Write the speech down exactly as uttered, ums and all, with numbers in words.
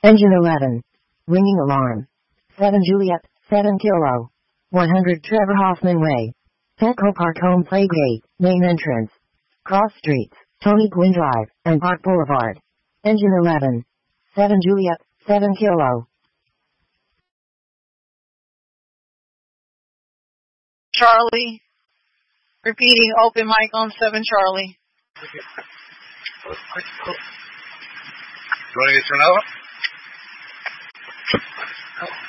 Engine eleven. Ringing alarm. seven Juliet, seven Kilo. one hundred Trevor Hoffman Way. Petco Park Home Playgate, main entrance. Cross Streets, Tony Gwynn Drive, and Park Boulevard. Engine eleven. seven Juliet, seven Kilo. Charlie. Repeating, open mic on seven Charlie. Okay. You want to get turned out?